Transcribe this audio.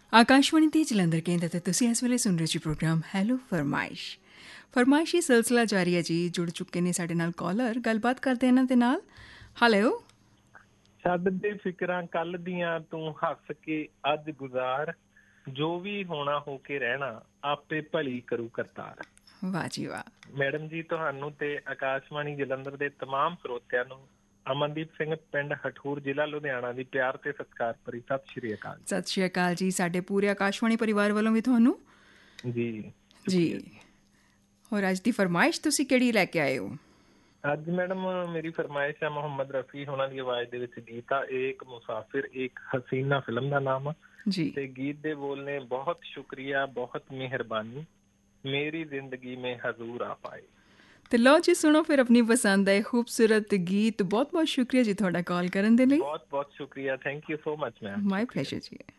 ਆਕਾਸ਼ਵਾਣੀ ਦੇ ਜਲੰਧਰ ਕੇਂਦਰ ਤੇ ਤੁਸੀਂ ਇਸ ਵੇਲੇ ਸੁਣ ਰਹੇ ਜੀ ਪ੍ਰੋਗਰਾਮ ਹੈਲੋ ਫਰਮਾਇਸ਼ੀ ਸਿਲਸਿਲਾ ਜਾਰੀ ਹੈ ਜੀ। ਜੁੜ ਚੁੱਕੇ ਨੇ ਸਾਡੇ ਨਾਲ ਕਾਲਰ, ਗੱਲਬਾਤ ਕਰਦੇ ਇਹਨਾਂ ਦੇ ਨਾਲ। ਹੈਲੋ। ਛੱਡ ਦੇ ਫਿਕਰਾਂ ਕੱਲ ਦੀਆਂ, ਤੂੰ ਹੱਸ ਕੇ ਅੱਜ ਗੁਜ਼ਾਰ, ਜੋ ਵੀ ਹੋਣਾ ਹੋ ਕੇ ਰਹਿਣਾ ਆਪੇ ਭਲੀ ਕਰੂ ਕਰਤਾਰ। ਵਾਹ ਜੀ ਵਾਹ। ਮੈਡਮ ਜੀ, ਤੁਹਾਨੂੰ ਤੇ ਆਕਾਸ਼ਵਾਣੀ ਜਲੰਧਰ ਦੇ ਤਮਾਮ ਸਰੋਤਿਆਂ ਨੂੰ ਅਮਨਦੀਪ ਸਿੰਘ, ਪਿੰਡ ਹਠੂਰ, ਜ਼ਿਲ੍ਹਾ ਲੁਧਿਆਣਾ ਦੀ ਪਿਆਰ ਤੇ ਸਤਿਕਾਰ ਭਰੀ ਸਤਿ ਸ਼੍ਰੀ ਅਕਾਲ। ਸਤਿ ਸ਼੍ਰੀ ਅਕਾਲ ਜੀ। ਸਾਡੇ ਪੂਰੇ ਆਕਾਸ਼ਵਾਣੀ ਪਰਿਵਾਰ ਵੱਲੋਂ ਵੀ ਤੁਹਾਨੂੰ ਜੀ। ਹੋਰ ਅੱਜ ਦੀ ਫਰਮਾਇਸ਼ ਤੁਸੀਂ ਕਿਹੜੀ ਲੈ ਕੇ ਆਏ ਹੋ? ਅੱਜ ਮੈਡਮ ਮੇਰੀ ਫਰਮਾਇਸ਼ ਹੈ ਮੁਹੰਮਦ ਰਫੀ ਹੋਣਾ ਦੀ ਆਵਾਜ਼ ਦੇ ਵਿੱਚ ਗੀਤ ਆ, ਏਕ ਮੁਸਾਫਿਰ ਏਕ ਹਸੀਨਾ ਫਿਲਮ ਦਾ ਨਾਮ ਆ ਜੀ। ਤੇ ਗੀਤ ਦੇ ਬੋਲ ਨੇ, ਬਹੁਤ ਸ਼ੁਕਰੀਆ ਬਹੁਤ ਮਿਹਰਬਾਨੀ, ਮੇਰੀ ਜ਼ਿੰਦਗੀ ਮੇਂ ਹਜ਼ੂਰ ਆ ਪਾਏ। ਤੇ ਲਓ ਜੀ, ਸੁਣੋ ਫਿਰ ਆਪਣੀ ਪਸੰਦ ਦਾ ਇਹ ਖੂਬਸੂਰਤ ਗੀਤ। ਬਹੁਤ ਬਹੁਤ ਸ਼ੁਕਰੀਆ ਜੀ ਤੁਹਾਡਾ ਕਾਲ ਕਰਨ ਦੇ ਲਈ। ਬਹੁਤ ਬਹੁਤ ਸ਼ੁਕਰੀਆ। Thank you so much ma'am. My pleasure ਜੀ।